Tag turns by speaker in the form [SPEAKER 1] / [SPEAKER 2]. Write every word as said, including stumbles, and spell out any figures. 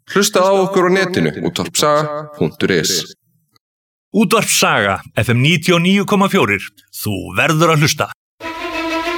[SPEAKER 1] Hlusta á okkur á netinu útvarpsaga punktur is.
[SPEAKER 2] Útvarp Saga, F M níutíu og níu komma fjögur. Þú verður að hlusta.